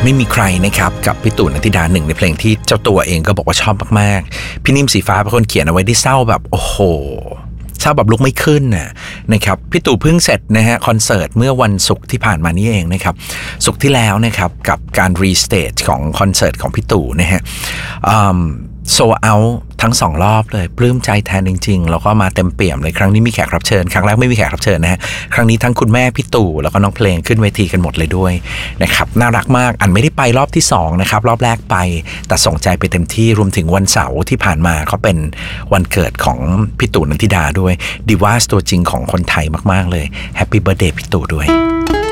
ไม่มีใครนะครับกับพี่ตู่นันทิดาหนึ่งในเพลงที่เจ้าตัวเองก็บอกว่าชอบมากๆพี่นิ่มสีฟ้าเป็นคนเขียนเอาไว้ได้เศร้าแบบโอ้โหเศร้าแบบลุกไม่ขึ้นนะครับพี่ตู่เพิ่งเสร็จนะฮะคอนเสิร์ตเมื่อวันศุกร์ที่ผ่านมานี้เองนะครับศุกร์ที่แล้วนะครับกับการรีสเตจของคอนเสิร์ตของพี่ตู่นะฮะโซเอาทั้ง2รอบเลยปลื้มใจแทนจริงๆแล้วก็มาเต็มเปี่ยมเลยครั้งนี้มีแขกรับเชิญครั้งแรกไม่มีแขกรับเชิญนะฮะครั้งนี้ทั้งคุณแม่พี่ตู่แล้วก็น้องเพลงขึ้นเวทีกันหมดเลยด้วยนะครับน่ารักมากอันไม่ได้ไปรอบที่2นะครับรอบแรกไปแต่ส่งใจไปเต็มที่รวมถึงวันเสาร์ที่ผ่านมาเขาเป็นวันเกิดของพี่ตู่นันทิดาด้วยดีว่าตัวจริงของคนไทยมากๆเลยแฮปปี้เบิร์ธเดย์พี่ตู่ด้วย